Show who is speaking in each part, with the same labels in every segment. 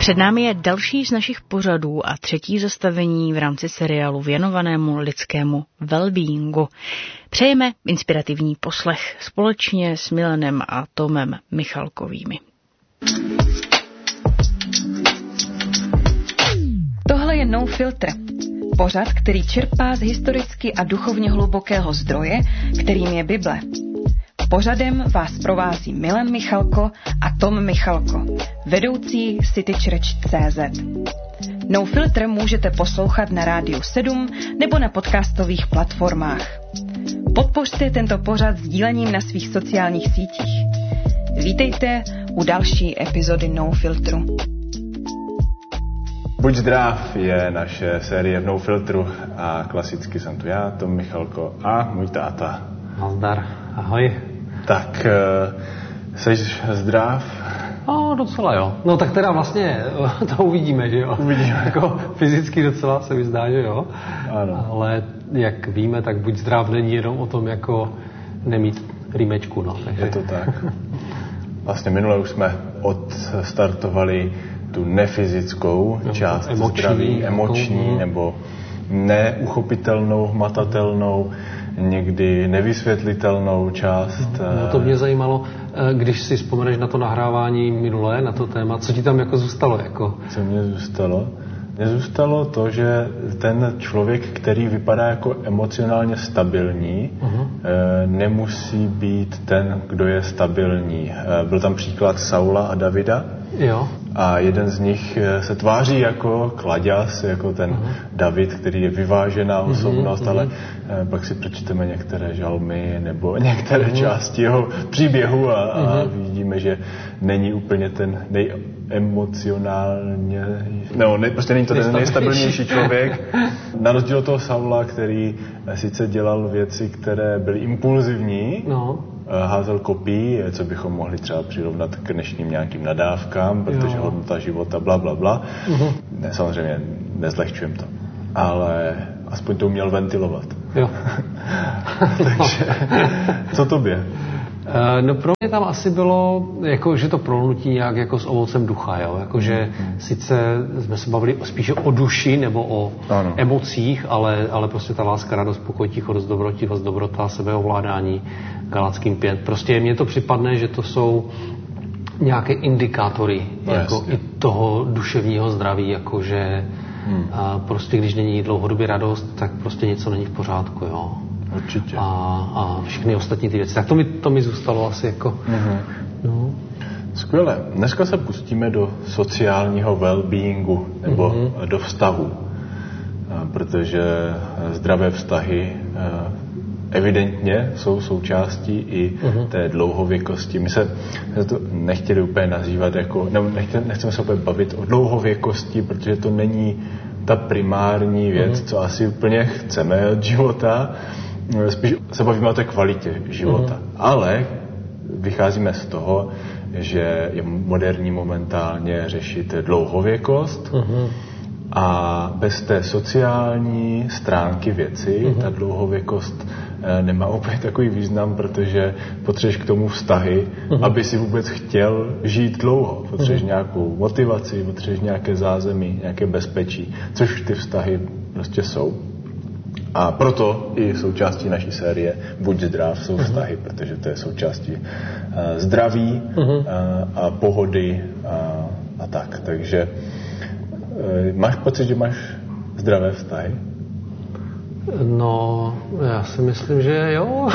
Speaker 1: Před námi je další z našich pořadů a třetí zastavení v rámci seriálu věnovanému lidskému wellbeingu. Přejeme inspirativní poslech společně s Milanem a Tomem Michalkovými.
Speaker 2: Tohle je No Filter. Pořad, který čerpá z historicky a duchovně hlubokého zdroje, kterým je Bible. Pořadem vás provází Milan Michalko a Tom Michalko, vedoucí citychurch.cz. No Filter můžete poslouchat na Rádiu 7 nebo na podcastových platformách. Podpořte tento pořad sdílením na svých sociálních sítích. Vítejte u další epizody No Filtru.
Speaker 3: Buď zdrav je naše série v No Filtru a klasicky jsem tu já, Tom Michalko a můj táta.
Speaker 4: Nazdar, ahoj.
Speaker 3: Tak, seš zdrav?
Speaker 4: No, docela jo. No tak teda vlastně to uvidíme, že jo?
Speaker 3: Uvidíme.
Speaker 4: Jako fyzicky docela se mi zdá, že jo?
Speaker 3: Ano.
Speaker 4: Ale jak víme, tak buď zdrav není jenom o tom jako nemít rýmečku, no. Takže...
Speaker 3: Je to tak. Vlastně minule už jsme odstartovali tu nefyzickou část zdraví, emoční nebo neuchopitelnou, hmatatelnou, někdy nevysvětlitelnou část.
Speaker 4: No to mě zajímalo, když si vzpomeneš na to nahrávání minulé, na to téma, co ti tam jako zůstalo? Jako?
Speaker 3: Co mě zůstalo? Mně zůstalo to, že ten člověk, který vypadá jako emocionálně stabilní, nemusí být ten, kdo je stabilní. Byl tam příklad Saula a Davida.
Speaker 4: Jo.
Speaker 3: A jeden z nich se tváří jako kladěz, jako ten David, který je vyvážená osobnost, ale pak si přečteme některé žalmy nebo některé části jeho příběhu a vidíme, že není úplně ten nejemocionálně... No, prostě není to ten nejstabilnější člověk. Na rozdíl od toho Saula, který sice dělal věci, které byly impulzivní, házel kopí, co bychom mohli třeba přirovnat k dnešním nějakým nadávkám, protože hodnota života, blablabla. Ne, samozřejmě nezlehčujem to, ale aspoň to uměl ventilovat.
Speaker 4: Jo.
Speaker 3: Takže, co tobě?
Speaker 4: No pro mě tam asi bylo, jako, že to prolnutí nějak jako s ovocem ducha, jo? Jako, že sice jsme se bavili spíše o duši nebo o emocích, ale prostě ta láska, radost, pokoj, tichost, dobrotivost, dobrota, sebeovládání, Galackým 5. Prostě mně to připadne, že to jsou nějaké indikátory jako i toho duševního zdraví, jakože prostě když není dlouhodobě radost, tak prostě něco není v pořádku, jo.
Speaker 3: Určitě.
Speaker 4: A všechny ostatní ty věci. Tak to mi zůstalo asi jako... No.
Speaker 3: Skvěle. Dneska se pustíme do sociálního wellbeingu nebo do vztahu. Protože zdravé vztahy evidentně jsou součástí i té dlouhověkosti. My se to nechtěli úplně nazývat jako... Nechceme se úplně bavit o dlouhověkosti, protože to není ta primární věc, co asi úplně chceme od života. Spíš se bavíme o té kvalitě života. Ale vycházíme z toho, že je moderní momentálně řešit dlouhověkost a bez té sociální stránky věci ta dlouhověkost nemá úplně takový význam, protože potřebuješ k tomu vztahy, aby si vůbec chtěl žít dlouho. Potřebuješ nějakou motivaci, potřebuješ nějaké zázemí, nějaké bezpečí, což ty vztahy prostě jsou. A proto i součástí naší série Buď zdrav jsou vztahy, protože to je součástí zdraví a pohody a tak. Takže máš pocit, že máš zdravé vztahy?
Speaker 4: No, já si myslím, že jo.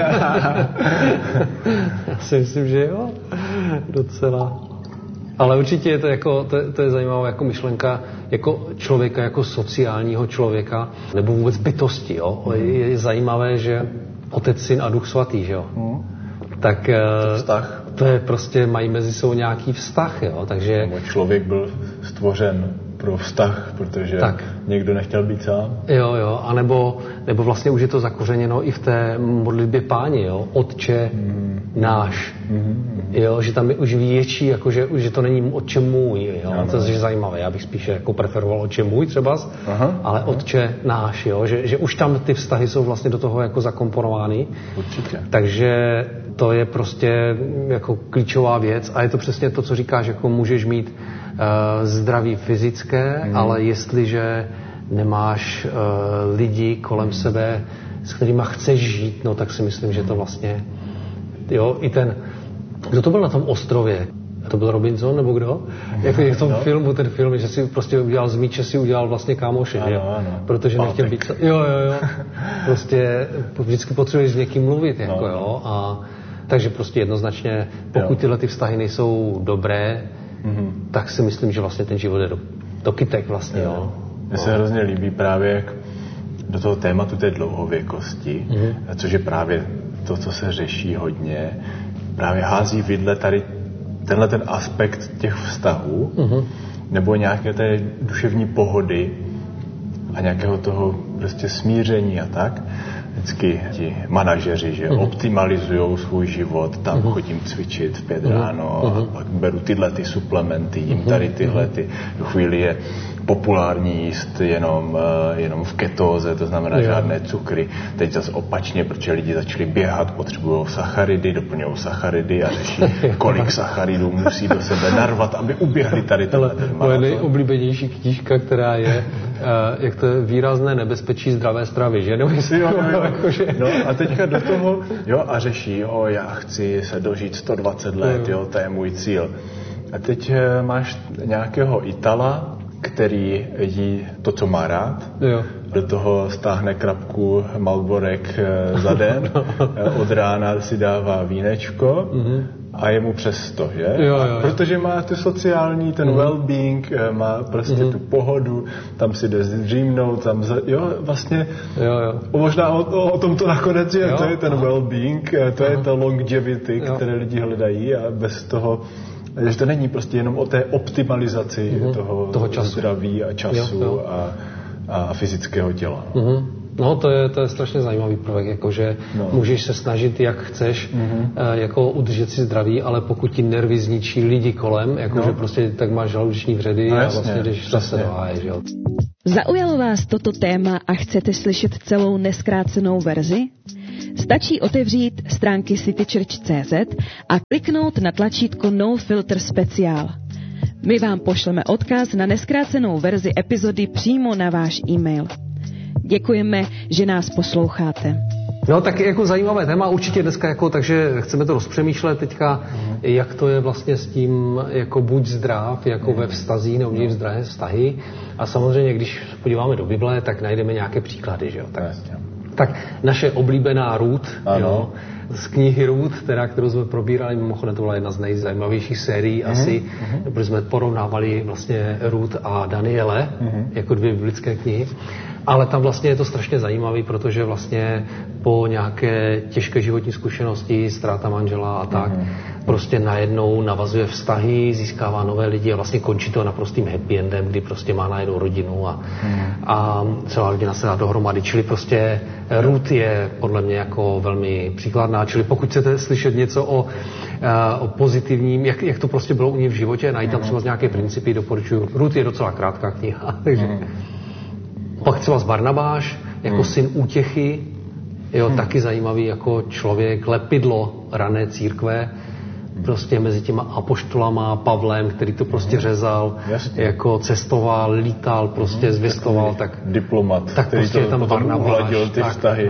Speaker 4: Já si myslím, že jo. Docela. Ale určitě je to jako, to je zajímavá jako myšlenka jako člověka, jako sociálního člověka, nebo vůbec bytosti, jo. Je zajímavé, že Otec, Syn a Duch Svatý, že jo. Tak to je prostě, mají mezi sebou nějaký vztah, jo, takže...
Speaker 3: Člověk byl stvořen pro vztah, protože někdo nechtěl být sám.
Speaker 4: Jo, a nebo vlastně už je to zakořeněno i v té modlitbě Páni, jo, Otče náš, jo, že tam je už větší, jakože že to není Otče můj, jo, to je zajímavé, já bych spíše jako preferoval Otče můj třeba, ale Otče náš, jo, že už tam ty vztahy jsou vlastně do toho jako zakomponovány.
Speaker 3: Určitě.
Speaker 4: Takže To je prostě jako klíčová věc a je to přesně to, co říkáš, jako můžeš mít zdraví fyzické, ale jestliže nemáš lidi kolem sebe, s kterými chceš žít, no tak si myslím, že to vlastně, jo, i ten, kdo to byl na tom ostrově? To byl Robinson, nebo kdo? Jak v tom filmu, ten film, že si prostě udělal z míče, si udělal vlastně kámoše, ano. Protože nechtěl být... Jo. Prostě vždycky potřebuješ s někým mluvit, jako jo. A takže prostě jednoznačně, pokud tyhle ty vztahy nejsou dobré, tak si myslím, že vlastně ten život je do kytek vlastně, jo.
Speaker 3: Mně se hrozně líbí právě, jak do toho tématu té dlouhověkosti, což je právě to, co se řeší hodně, právě hází vidle tady tenhle ten aspekt těch vztahů, nebo nějaké té duševní pohody a nějakého toho prostě smíření a tak. Vždycky ti manažeři, že optimalizujou svůj život, tam chodím cvičit v 5 ráno a pak beru tyhle ty suplementy, jím tady tyhle ty. Do chvíli je populární jíst jenom v ketóze, to znamená žádné cukry. Teď zase opačně, protože lidi začali běhat, potřebují sacharidy, doplňují sacharidy a řeší, kolik sacharidů musí do sebe narvat, aby uběhli tady tohle.
Speaker 4: Moje nejoblíbenější knížka, která je, jak to je výrazné nebezpečí zdravé stravy, že?
Speaker 3: No a teďka do toho, a řeší, já chci se dožít 120 let, to je můj cíl. A teď máš nějakého Itala, který jí to, co má rád, do toho stáhne krabku Marlborek za den, od rána si dává vínečko a je mu přes 100, že? Protože má tu sociální, ten well-being, má prostě tu pohodu, tam si jde dreamnout, vlastně možná o tom to nakonec je, to je ten well-being, to je ta longevity, které lidi hledají a bez toho, že to není prostě jenom o té optimalizaci toho času. Zdraví a času a fyzického těla.
Speaker 4: No, to je strašně zajímavý prvek, jakože můžeš se snažit, jak chceš, jako udržet si zdraví, ale pokud ti nervy zničí lidi kolem, jakože prostě tak máš žaludeční vředy a vlastně jdeš zase do háje, že jo.
Speaker 2: Zaujalo vás toto téma a chcete slyšet celou nezkrácenou verzi? Stačí otevřít stránky citychurch.cz a kliknout na tlačítko No Filter Speciál. My vám pošleme odkaz na nezkrácenou verzi epizody přímo na váš e-mail. Děkujeme, že nás posloucháte.
Speaker 4: No tak jako zajímavé téma určitě dneska, takže chceme to rozpřemýšlet teďka, jak to je vlastně s tím jako buď zdrav, jako ve vztazích nebo v zdravé vztahy. A samozřejmě, když podíváme do Bible, tak najdeme nějaké příklady, že jo. Tak naše oblíbená Ruth, z knihy Ruth, kterou jsme probírali, mimochodem to byla jedna z nejzajímavějších sérií asi, protože jsme porovnávali vlastně Ruth a Daniele, jako 2 biblické knihy. Ale tam vlastně je to strašně zajímavý, protože vlastně po nějaké těžké životní zkušenosti, ztráta manžela a tak, prostě najednou navazuje vztahy, získává nové lidi a vlastně končí to naprostým happy endem, kdy prostě má najednou rodinu a celá rodina se dá dohromady. Čili prostě Ruth je podle mě jako velmi příkladná. Čili pokud chcete slyšet něco o pozitivním, jak to prostě bylo u ní v životě, najít tam třeba nějaké principy, doporučuji. Ruth je docela krátká kniha, takže... Pak třeba z Barnabáš, jako syn útěchy, taky zajímavý jako člověk, lepidlo rané církve, prostě mezi těma apoštolama, Pavlem, který to prostě řezal, jako cestoval, lítal, prostě zvěstoval, tak
Speaker 3: diplomat,
Speaker 4: tak
Speaker 3: který
Speaker 4: prostě
Speaker 3: to
Speaker 4: tam Barnabáš,
Speaker 3: ty vztahy.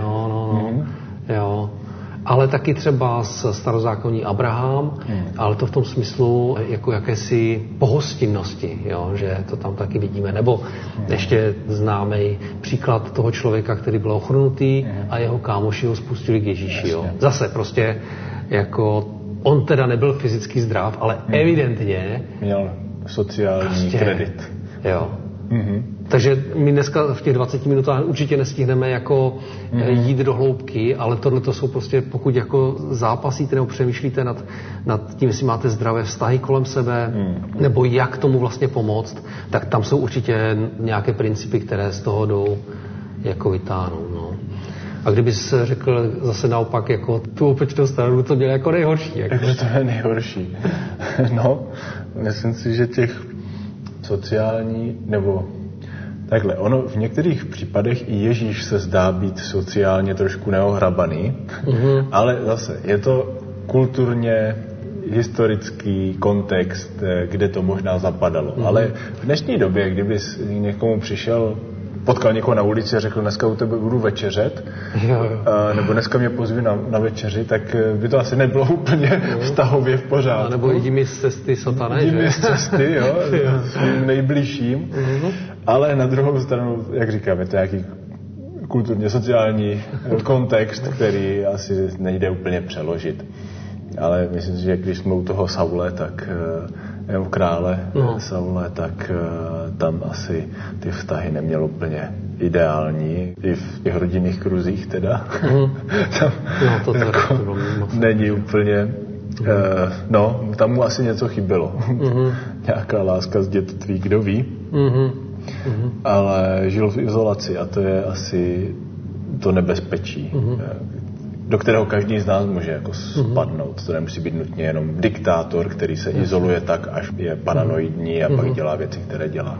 Speaker 4: Jo. Ale taky třeba z starozákonní Abraham, ale to v tom smyslu jako jakési pohostinnosti, že to tam taky vidíme. Nebo ještě známý příklad toho člověka, který byl ochrnutý a jeho kámoši ho spustili k Ježíši. Zase prostě jako on teda nebyl fyzicky zdrav, ale evidentně
Speaker 3: měl sociální prostě, kredit.
Speaker 4: Jo. Takže my dneska v těch 20 minutách určitě nestihneme jako jít do hloubky, ale tohle to jsou prostě, pokud jako zápasíte nebo přemýšlíte nad tím, jestli máte zdravé vztahy kolem sebe, nebo jak tomu vlastně pomoct, tak tam jsou určitě nějaké principy, které z toho jdou jako vytáhnout. No. A kdybys řekl zase naopak jako tu opačnou stranu, to dělá jako nejhorší.
Speaker 3: Takže to je nejhorší. No, myslím si, že těch sociální nebo takhle, ono v některých případech i Ježíš se zdá být sociálně trošku neohrabaný, ale zase je to kulturně historický kontext, kde to možná zapadalo. Ale v dnešní době, kdyby někomu přišel, potkal někoho na ulici a řekl, dneska u tebe budu večeřet, nebo dneska mě pozví na večeři, tak by to asi nebylo úplně vztahově v pořádku.
Speaker 4: Nebo jdi mi z cesty, satané, že?
Speaker 3: Jdi mi z cesty, jo, svým nejbližším. Ale na druhou stranu, jak říkám, je to nějaký kulturně sociální kontext, který asi nejde úplně přeložit. Ale myslím si, že když jsme u toho Saule, tak u krále Saule, tak tam asi ty vztahy neměl úplně ideální. I v těch rodinných kruzích teda. Tam
Speaker 4: to
Speaker 3: jako není úplně... tam mu asi něco chybělo. Nějaká láska z dětství, kdo ví. Ale žil v izolaci a to je asi to nebezpečí, do kterého každý z nás může jako spadnout. To nemusí být nutně jenom diktátor, který se izoluje tak, až je paranoidní a pak dělá věci, které dělá.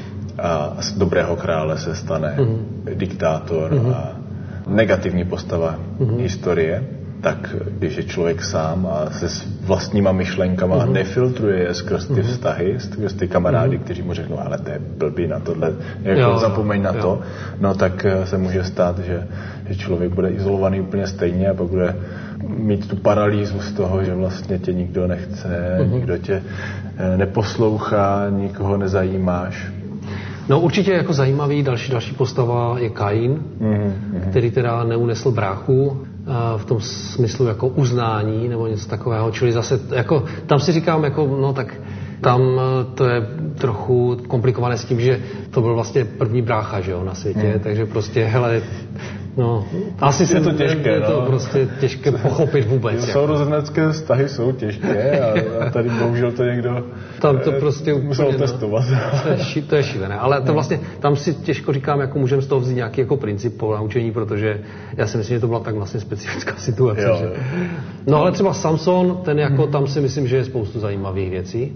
Speaker 3: A z dobrého krále se stane diktátor a negativní postava historie. Tak když je člověk sám a se vlastníma myšlenkama nefiltruje je skrz ty vztahy, skrz ty kamarády, kteří mu řeknou, ale to je blbý na tohle, jako zapomeň na to, no tak se může stát, že člověk bude izolovaný úplně stejně a pak bude mít tu paralýzu z toho, že vlastně tě nikdo nechce, nikdo tě neposlouchá, nikoho nezajímáš.
Speaker 4: No určitě jako zajímavý další postava je Kain, který teda neunesl bráchu v tom smyslu jako uznání nebo něco takového, čili zase jako tam si říkám jako no tak tam to je trochu komplikované s tím, že to byl vlastně první brácha, že jo, na světě, takže prostě hele no, asi
Speaker 3: je to těžké,
Speaker 4: je to prostě těžké pochopit vůbec.
Speaker 3: Sourozenecké vztahy jsou těžké a tady bohužel to někdo
Speaker 4: tam to prostě
Speaker 3: musel testovat.
Speaker 4: To je šílené, ale to vlastně, tam si těžko říkám, jako můžeme z toho vzít nějaký jako princip po naučení, protože já si myslím, že to byla tak vlastně specifická situace.
Speaker 3: Jo.
Speaker 4: Že... No ale třeba Samson, ten jako tam si myslím, že je spoustu zajímavých věcí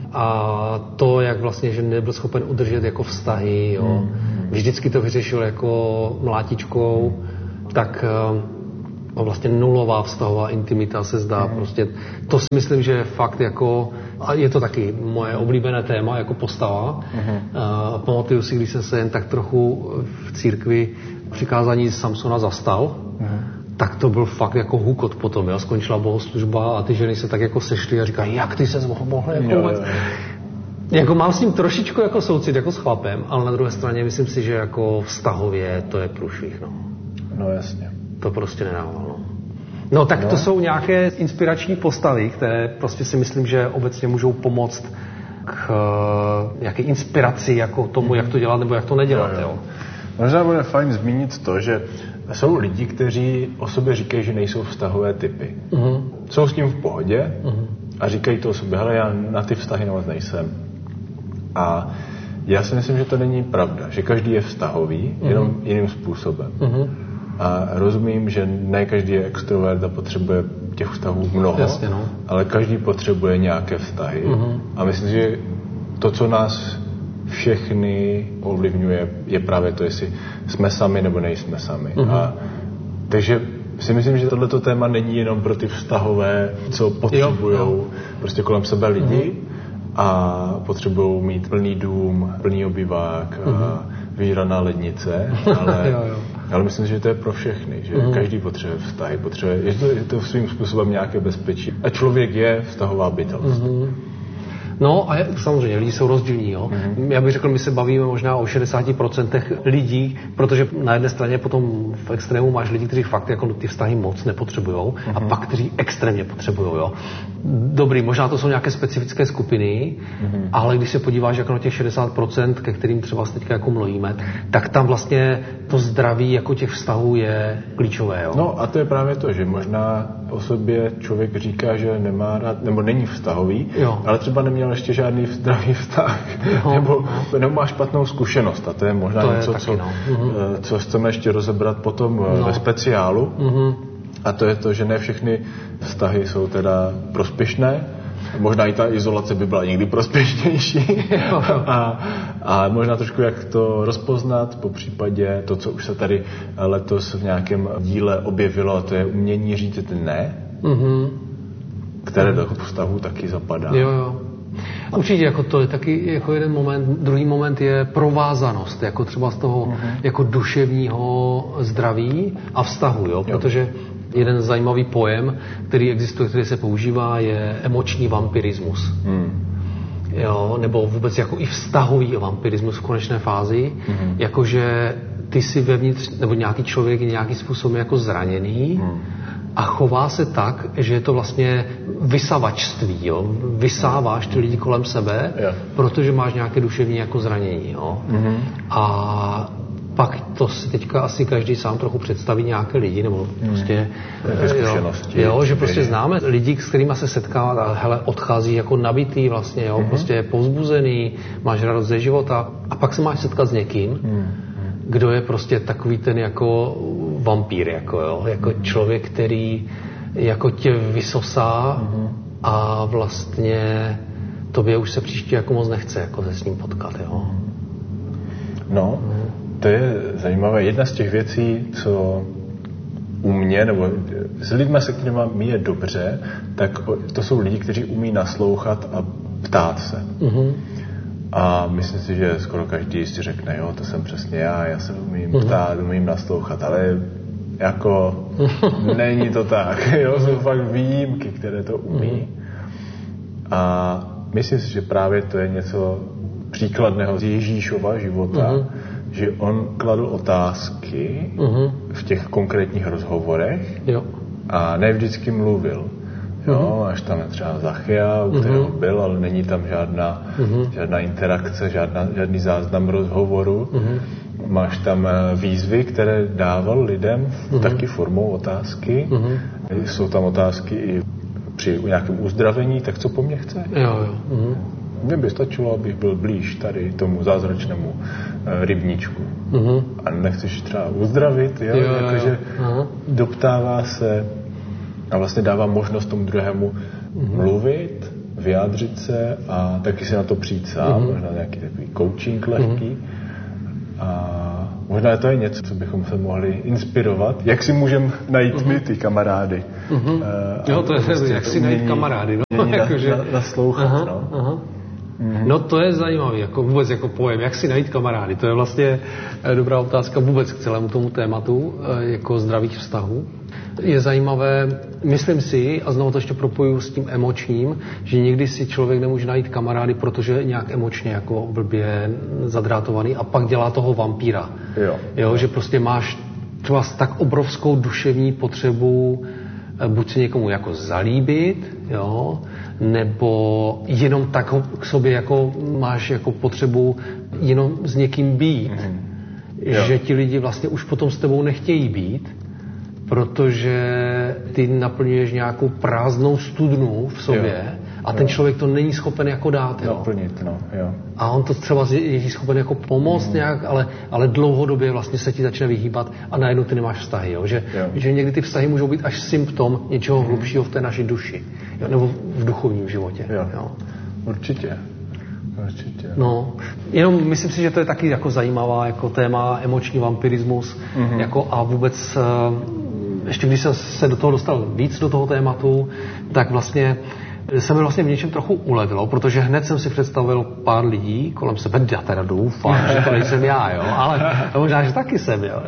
Speaker 4: a to, jak vlastně, že nebyl schopen udržet jako vztahy, jo. Vždycky to vyřešil jako mlátičkou, tak vlastně nulová vztahová intimita se zdá prostě. To si myslím, že je fakt jako, a je to taky moje oblíbené téma jako postava. Pamatuju si, když jsem se jen tak trochu v církvi přikázání Samsona zastal, tak to byl fakt jako hukot potom, jo. Skončila bohoslužba a ty ženy se tak jako sešly a říkají, jak ty ses mohl jako vůbec. Jako mám s ním trošičku jako soucit jako s chlapem, ale na druhé straně myslím si, že jako vztahově to je průšvih, no.
Speaker 3: No jasně.
Speaker 4: To prostě nedávalo. No tak to jsou nějaké inspirační postavy, které prostě si myslím, že obecně můžou pomoct k nějaké inspiraci jako tomu, jak to dělat nebo jak to nedělat, jo.
Speaker 3: Možná bude fajn zmínit to, že jsou lidi, kteří o sobě říkají, že nejsou vztahové typy. Jsou s tím v pohodě a říkají to o sobě, hele, já na ty vztahy moc nejsem. A já si myslím, že to není pravda, že každý je vztahový, jenom jiným způsobem. A rozumím, že ne každý je extrovert a potřebuje těch vztahů mnoho,
Speaker 4: jasně, no.
Speaker 3: Ale každý potřebuje nějaké vztahy. A myslím, že to, co nás všechny ovlivňuje, je právě to, jestli jsme sami nebo nejsme sami. A takže si myslím, že tohleto téma není jenom pro ty vztahové, co potřebujou prostě kolem sebe lidi a potřebují mít plný dům, plný obyvák, vyžraná lednice, ale myslím si, že to je pro všechny, že každý potřebuje vztahy, je to svým způsobem nějaké bezpečí. A člověk je vztahová bytost.
Speaker 4: No a samozřejmě, lidi jsou rozdílní, jo. Já bych řekl, my se bavíme možná o 60% lidí, protože na jedné straně potom v extrému máš lidi, kteří fakt jako ty vztahy moc nepotřebujou a pak, kteří extrémně potřebujou, jo. Dobrý, možná to jsou nějaké specifické skupiny, ale když se podíváš jako na těch 60%, ke kterým třeba teďka jako mluvíme, tak tam vlastně to zdraví jako těch vztahů je klíčové, jo.
Speaker 3: No a to je právě to, že možná o sobě člověk říká, že nemá rád, nebo není vztahový, ale třeba neměl ještě žádný zdravý vztah, nebo má špatnou zkušenost a to je možná
Speaker 4: to
Speaker 3: něco,
Speaker 4: taky,
Speaker 3: co chceme ještě rozebrat potom ve speciálu. A to je to, že ne všechny vztahy jsou teda prospěšné. Možná i ta izolace by byla někdy prospěšnější. A možná trošku jak to rozpoznat, po případě to, co už se tady letos v nějakém díle objevilo, a to je umění říct ne. které do vztahu taky zapadá.
Speaker 4: Jo. Určitě, jako to je taky jako jeden moment. Druhý moment je provázanost, jako třeba z toho jako duševního zdraví a vztahu, jo? Protože jeden zajímavý pojem, který existuje, který se používá, je emoční vampirismus. Jo? Nebo vůbec jako i vztahový vampirismus v konečné fázi, jakože ty si vevnitř, nebo nějaký člověk je nějakým způsobem jako zraněný, a chová se tak, že je to vlastně vysavačství, jo? Vysáváš ty lidi kolem sebe, protože máš nějaké duševní jako zranění, jo? A pak to si teďka asi každý sám trochu představí nějaké lidi, nebo prostě jo, že prostě známe lidi, s kterými se setkává a hele, odchází jako nabitý vlastně, jo? Prostě je povzbuzený, máš radost ze života a pak se máš setkat s někým, kdo je prostě takový ten jako vampír, jako člověk, který jako tě vysosá a vlastně tobě už se příště jako moc nechce jako se s ním potkat, jo.
Speaker 3: No, to je zajímavé. Jedna z těch věcí, co u mě, nebo s lidmi, se kterými mi je dobře, tak to jsou lidi, kteří umí naslouchat a ptát se. A myslím si, že skoro každý si řekne, jo, to jsem přesně já se umím ptát, umím naslouchat, ale jako není to tak, jo, jsou fakt výjimky, které to umí. A myslím si, že právě to je něco příkladného z Ježíšova života, že on kladl otázky v těch konkrétních rozhovorech a ne vždycky mluvil. Jo, až tam je třeba Zachea, u kterého byl, ale není tam žádná interakce, žádný záznam rozhovoru. Máš tam výzvy, které dával lidem taky formou otázky. Jsou tam otázky i při nějakém uzdravení, tak co po mně chce? Mně by stačilo, abych byl blíž tady tomu zázračnému rybníčku. A nechceš třeba uzdravit, jakože doptává se a vlastně dává možnost tomu druhému mluvit, vyjádřit se a taky si na to přijít sám, možná nějaký takový coaching lehký. A možná to je něco, co bychom se mohli inspirovat. Jak si můžeme najít my ty kamarády?
Speaker 4: Jo, to je prostě jak si najít kamarády. No?
Speaker 3: Naslouchat.
Speaker 4: No to je zajímavý, jako vůbec jako pojem, jak si najít kamarády. To je vlastně dobrá otázka vůbec k celému tomu tématu, jako zdravých vztahů. Je zajímavé, myslím si, a znovu to ještě propojuju s tím emočním, že někdy si člověk nemůže najít kamarády, protože je nějak emočně jako blbě zadrátovaný a pak dělá toho vampíra. Jo, že prostě máš třeba tak obrovskou duševní potřebu buď se někomu jako zalíbit, jo, nebo jenom tak k sobě jako máš jako potřebu jenom s někým být, že ti lidi vlastně už potom s tebou nechtějí být, protože ty naplňuješ nějakou prázdnou studnu v sobě a ten člověk to není schopen jako dát.
Speaker 3: Naplnit,
Speaker 4: A on to třeba je schopen jako pomoct nějak, ale dlouhodobě vlastně se ti začne vyhýbat a najednou ty nemáš vztahy. Že někdy ty vztahy můžou být až symptom něčeho hlubšího v té naší duši. Nebo v duchovním životě.
Speaker 3: Určitě.
Speaker 4: No, jenom myslím si, že to je taky jako zajímavá jako téma emoční vampirismus jako a vůbec ještě když jsem se do toho dostal víc do toho tématu, tak vlastně se mi vlastně v něčem trochu ulevilo, protože hned jsem si představil pár lidí kolem sebe, já teda doufám, že to nejsem já, jo, ale možná, že taky jsem, jo.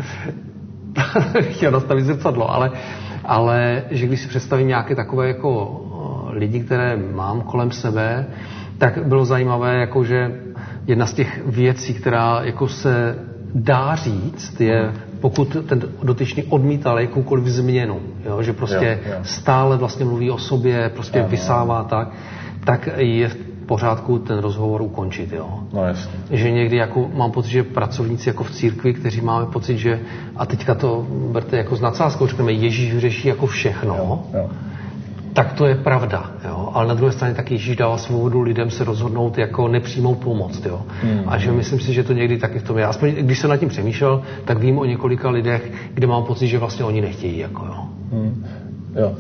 Speaker 4: Chtěl nastavit zrcadlo, ale že když si představím nějaké takové jako lidi, které mám kolem sebe, tak bylo zajímavé, jako že jedna z těch věcí, která jako se dá říct, je pokud ten dotyčný odmítal jakoukoliv změnu, jo, že prostě stále vlastně mluví o sobě, prostě vysává tak je v pořádku ten rozhovor ukončit. Jo.
Speaker 3: No jasně.
Speaker 4: Že někdy jako mám pocit, že pracovníci jako v církvi, kteří máme pocit, že a teďka to berte jako s nadsázkou, řekneme Ježíš řeší jako všechno, tak to je pravda. Jo. Ale na druhé straně taky Ježíš dává svobodu lidem se rozhodnout jako nepřímou pomoc. Jo. A že myslím si, že to někdy taky v tom je. Aspoň když jsem nad tím přemýšlel, tak vím o několika lidech, kde mám pocit, že vlastně oni nechtějí. Jako,
Speaker 3: jo.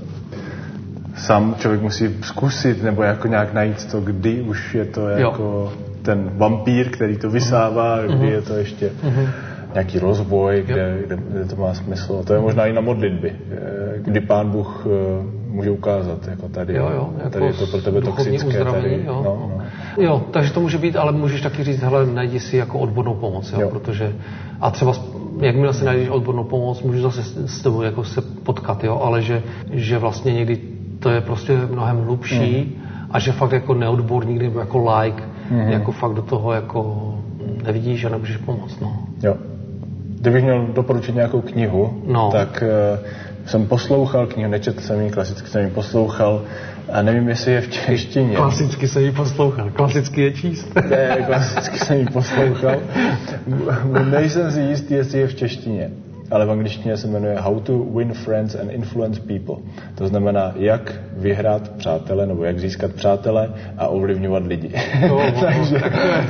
Speaker 3: Sám člověk musí zkusit nebo jako nějak najít to, kdy už je to jako ten vampír, který to vysává, kdy je to ještě nějaký rozvoj, kde to má smysl. To je možná i na modlitby. Kdy Pán Bůh může ukázat, jako tady.
Speaker 4: Jako
Speaker 3: tady je to pro tebe toxické. Tady,
Speaker 4: jo, takže to může být, ale můžeš taky říct, hele, najdi si jako odbornou pomoc, jo. Protože a třeba jakmile si najdeš odbornou pomoc, můžu zase s tebou jako se potkat, jo, ale že vlastně někdy to je prostě mnohem hlubší a že fakt jako neodborník nebo jako like, jako fakt do toho jako nevidíš a nemůžeš pomoct, no.
Speaker 3: Jo. Kdybych měl doporučit nějakou knihu, tak jsem poslouchal knihu, nečetl jsem ji, klasicky jsem ji poslouchal a nevím, jestli je v češtině.
Speaker 4: Klasicky jsem ji poslouchal, klasicky je číst.
Speaker 3: Ne, klasicky jsem ji poslouchal. Nejsem si jistý, jestli je v češtině, ale v angličtině se jmenuje How to Win Friends and Influence People. To znamená, jak vyhrát přátele, nebo jak získat přátele a ovlivňovat lidi. Takže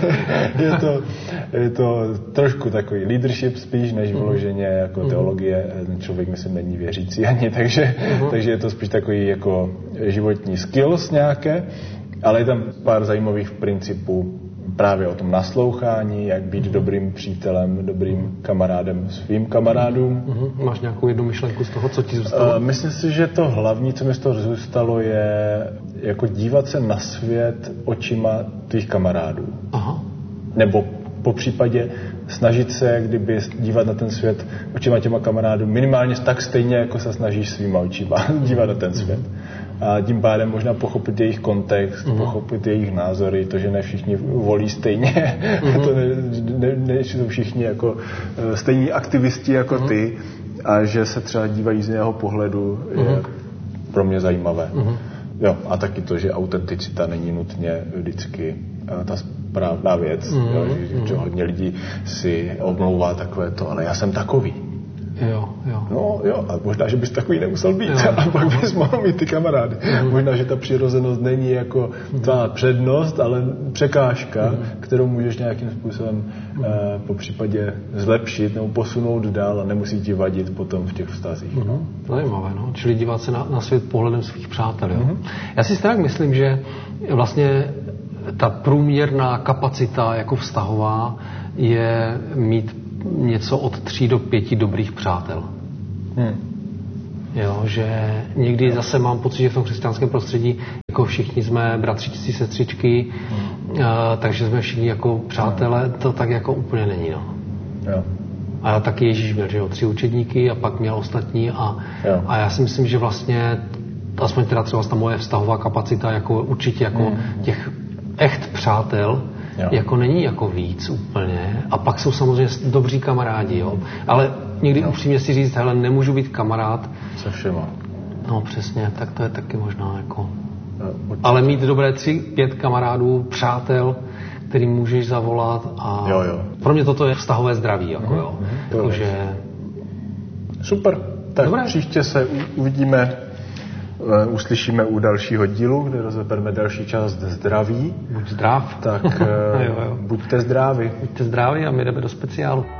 Speaker 3: je to trošku takový leadership spíš, než vyloženě jako teologie. Člověk, myslím, není věřící ani, takže je to spíš takový jako životní skills nějaké, ale je tam pár zajímavých principů právě o tom naslouchání, jak být dobrým přítelem, dobrým kamarádem svým kamarádům.
Speaker 4: Máš nějakou jednu myšlenku z toho, co ti zůstalo?
Speaker 3: Myslím si, že to hlavní, co mi z toho zůstalo, je jako dívat se na svět očima tvých kamarádů.
Speaker 4: Aha.
Speaker 3: Nebo po případě snažit se, kdyby dívat na ten svět očima těma kamarádů, minimálně tak stejně, jako se snažíš svýma očima dívat na ten svět. A tím pádem možná pochopit jejich kontext, pochopit jejich názory, to, že ne všichni volí stejně, to nejsou všichni jako stejní aktivisti jako ty a že se třeba dívají z jiného pohledu, je pro mě zajímavé. Jo, a taky to, že autenticita není nutně vždycky ta správná věc, že hodně lidí si omlouvá takové to, ale já jsem takový.
Speaker 4: Jo.
Speaker 3: No jo, a možná, že bys takový nemusel být, a pak bys mohl mít ty kamarády. Možná, že ta přirozenost není jako tvá přednost, ale překážka, kterou můžeš nějakým způsobem po případě zlepšit nebo posunout dál a nemusí ti vadit potom v těch vztazích.
Speaker 4: Zajímavé, no. Čili dívat se na svět pohledem svých přátel. Jo? Já si tak myslím, že vlastně ta průměrná kapacita jako vztahová je mít něco od 3 do 5 dobrých přátel. Jo, že někdy zase mám pocit, že v tom křesťanském prostředí jako všichni jsme bratřičci, sestřičky, takže jsme všichni jako přátelé, to tak jako úplně není. No.
Speaker 3: Jo.
Speaker 4: A taky Ježíš měl, že jo, 3 učedníky a pak měl ostatní a já si myslím, že vlastně aspoň teda třeba ta moje vztahová kapacita jako určitě jako těch echt přátel jako není jako víc úplně. A pak jsou samozřejmě dobří kamarádi, jo. Ale někdy upřímně si říct, hele, nemůžu být kamarád
Speaker 3: se všema.
Speaker 4: No přesně, tak to je taky možná jako... Ale mít dobré 3-5 kamarádů, přátel, kterým můžeš zavolat a...
Speaker 3: Jo.
Speaker 4: Pro mě toto je vztahové zdraví, jako jo. Jakože...
Speaker 3: Super. Tak
Speaker 4: dobré.
Speaker 3: Příště se uvidíme, uslyšíme u dalšího dílu, kde rozebereme další část zdraví.
Speaker 4: Buď zdrav.
Speaker 3: Tak buďte zdraví.
Speaker 4: Buďte zdraví a my jdeme do speciálu.